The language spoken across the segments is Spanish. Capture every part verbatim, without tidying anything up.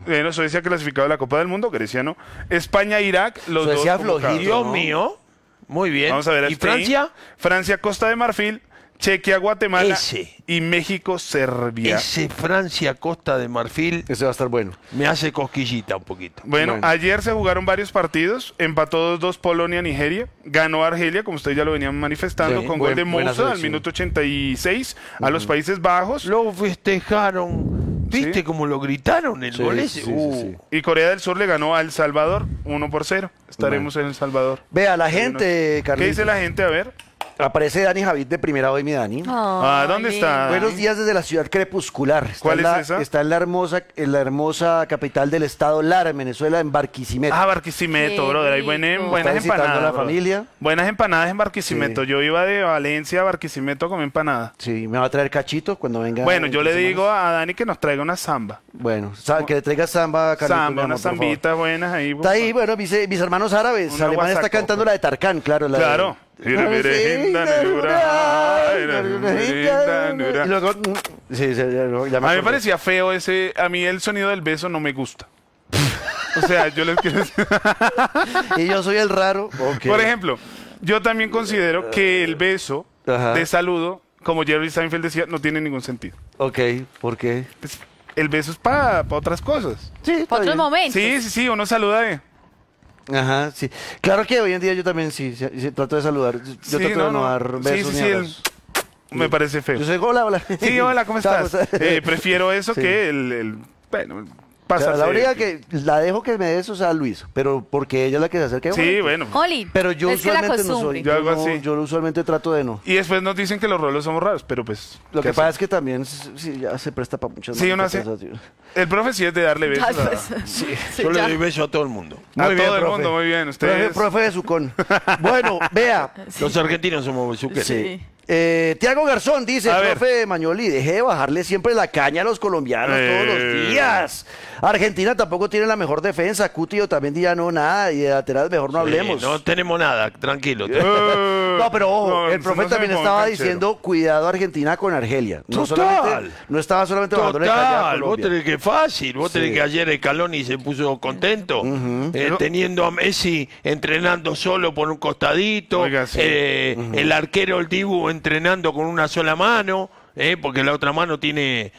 Bueno, Suecia clasificado a la Copa del Mundo, Grecia no. España, Irak, los Suecia dos convocados. flojito, Dios ¿no? mío. Muy bien. Vamos a ver a ¿Y Spain. Francia? Francia, Costa de Marfil, Chequia, Guatemala Ese. y México, Serbia. Ese Francia, Costa de Marfil, Ese va a estar bueno. me hace cosquillita un poquito. Bueno, Bueno. ayer se jugaron varios partidos, empató dos dos Polonia, Nigeria, ganó Argelia, como ustedes ya lo venían manifestando, Sí, con buen- gol de buena Moussa al selección. minuto ochenta y seis a los Países Bajos. Lo festejaron. ¿Viste Sí. cómo lo gritaron el Sí, gol sí, ese? sí, Uh. sí. Y Corea del Sur le ganó a El Salvador uno por cero. Estaremos en El Salvador. Vea, la gente, ¿Qué Carlitos. dice la gente? A ver. Aparece Dani Javid de primera hoy, mi Dani. Ah, ¿dónde está? Buenos días desde la ciudad crepuscular. Está ¿Cuál en es la- esa? Está en la hermosa, en la hermosa capital del estado Lara, en Venezuela, en Barquisimeto. Ah, Barquisimeto, Qué brother. Hay rico. buena- Está buenas visitando empanadas. a la brother. familia. Buenas empanadas en Barquisimeto. Sí. Yo iba de Valencia a Barquisimeto a comer empanada. Sí, me va a traer cachito cuando venga. Bueno, en yo le tres digo semanas. a Dani que nos traiga una samba. Bueno, sa- que le traiga samba, Carlitos, mi Samba, amor, unas por favor. zambitas buenas ahí. Está ahí, bueno, mis, eh, mis hermanos árabes. Una Alemania está guasacopa. cantando la de Tarkan, claro. La de- Claro. Y luego, mm, sí, sí, ya, ya me A mí me acordé. parecía feo ese. A mí el sonido del beso no me gusta. O sea, yo les quiero decir. Y yo soy el raro. Ok. Por ejemplo, yo también considero que el beso Ajá. de saludo, como Jerry Seinfeld decía, no tiene ningún sentido. Ok, ¿por qué? Pues, el beso es para otras cosas. Sí, está Para otros bien. momentos. Sí, sí, sí, uno saluda de. Ajá, sí. Claro que hoy en día yo también sí, sí, sí, trato de saludar. Yo Sí, trato no, de no no. dar Sí, besos sí, ni sí, abrazos. Me parece feo. Yo soy, hola, hola. Sí, hola, ¿cómo estás? Estamos- Eh, prefiero eso Sí. que el, el- bueno, O sea, pasarse la de- única que la dejo que me dé eso sea Luis, pero porque ella es la que se acerca. Sí, bueno. Oli, Pero yo es que la usualmente no soy. costumbre. Yo hago no- así. yo usualmente trato de no. Y después nos dicen que los rolos somos raros, pero pues... Lo ¿qué que pasa hacer? es que también sí, ya se presta para muchas Sí, uno más hace- cosas, tío. El profe sí es de darle besos Ya, a, pues, Sí. sí, Yo le ya. doy beso a todo el mundo. a Muy bien, todo el profe. mundo, muy bien. Profe, Ustedes... profe de Sucón. Bueno, vea. Los argentinos somos besuqueros. Sí. Eh, Tiago Garzón dice, A ver. profe Mañoli, deje de bajarle siempre la caña a los colombianos todos los Eh. días. Argentina tampoco tiene la mejor defensa. Cutillo también ya no nada. Y de lateral mejor no Sí, hablemos. no tenemos nada, tranquilo. Eh, No, pero ojo, no, el profe no se también me ponga estaba canchero. diciendo cuidado Argentina con Argelia. No, Total. solamente, no estaba solamente bajándole caña a Total, vos Colombia. tenés que fácil, vos tenés Sí. que ayer el Caloni se puso contento, eh, teniendo a Messi entrenando solo por un costadito, Oiga, sí. eh, el arquero el Dibu entrenando con una sola mano, eh, porque la otra mano tiene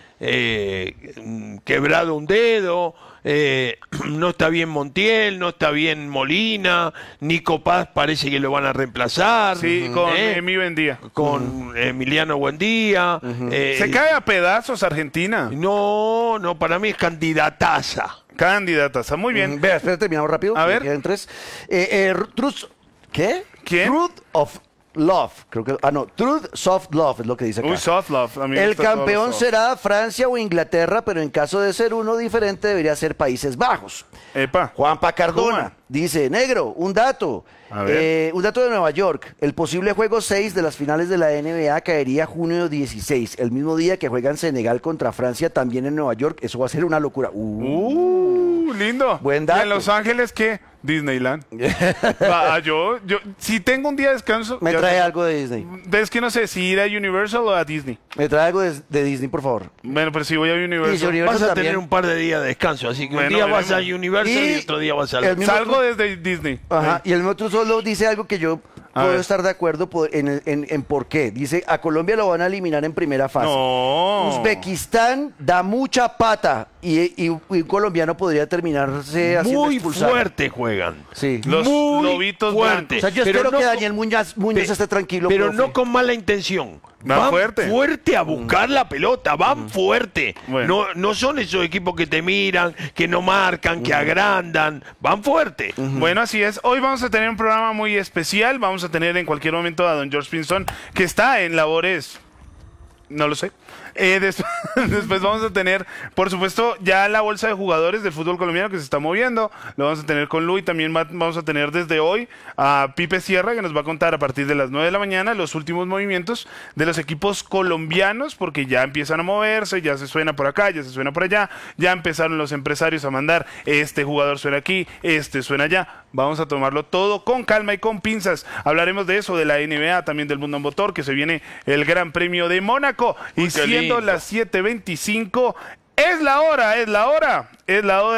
eh, mm, quebrado un dedo, eh, no está bien Montiel, no está bien Molina, Nico Paz parece que lo van a reemplazar, Sí, con eh, Emi Bendía. con Emiliano Buendía. eh, Se cae a pedazos Argentina. no, no, para mí es candidataza. Candidata, está muy bien. Mm, Vea, espérate, terminamos rápido. A que ver. quedan tres. Eh, eh, Truth, ¿qué? ¿Quién? Truth of Love. Creo que, ah, no, Truth Soft Love es lo que dice acá. Uy, soft love. a mí me El gusta todo lo campeón soft. será Francia o Inglaterra, pero en caso de ser uno diferente debería ser Países Bajos. Epa. Juanpa Cardona Juan. dice, negro, un dato. A ver. Eh, un dato de Nueva York. El posible juego seis de las finales de la N B A caería junio dieciséis, el mismo día que juegan Senegal contra Francia, también en Nueva York. Eso va a ser una locura. Uh. Uh, lindo. Buen ¿Y dato. en Los Ángeles qué? Disneyland. Ah, yo, yo, si tengo un día de descanso. Me ya trae sé- algo de Disney. Es que no sé si ir a Universal o a Disney. Me trae algo de, de Disney, por favor. Bueno, pero si voy a Y si Universal. Universal Vas a también. tener un par de días de descanso, así que Bueno, un día vas a veremos. Universal y, Y otro día vas a el la... mismo- Salgo desde Disney. Ajá, y el otro solo dice algo que yo A puedo ver. estar de acuerdo por- en, el- en- en por qué. Dice, a Colombia lo van a eliminar en primera fase. No. Uzbekistán da mucha pata y, y- y un colombiano podría terminarse haciendo Muy expulsar. fuerte juegan. Sí. Los Muy lobitos fuerte. O sea, yo Pero espero no que con- Daniel Muñoz, Muñoz Pe- esté tranquilo. Pero profe. no con mala intención. Van fuerte. fuerte a buscar la pelota, van fuerte. Bueno. No, no son esos equipos que te miran, que no marcan, que agrandan. Van fuerte. Bueno, así es. Hoy vamos a tener un programa muy especial. Vamos a tener en cualquier momento a don George Pinzón, que está en labores. No lo sé. Eh, des- después vamos a tener, por supuesto, ya la bolsa de jugadores del fútbol colombiano que se está moviendo. Lo vamos a tener con Lu y también va- vamos a tener desde hoy a Pipe Sierra, que nos va a contar a partir de las nueve de la mañana los últimos movimientos de los equipos colombianos, porque ya empiezan a moverse, ya se suena por acá, ya se suena por allá, ya empezaron los empresarios a mandar, este jugador suena aquí, este suena allá. Vamos a tomarlo todo con calma y con pinzas. Hablaremos de eso, de la N B A, también del mundo motor, que se viene el Gran Premio de Mónaco. Y Uy, qué siendo lindo. las siete veinticinco, es la hora, es la hora, es la hora.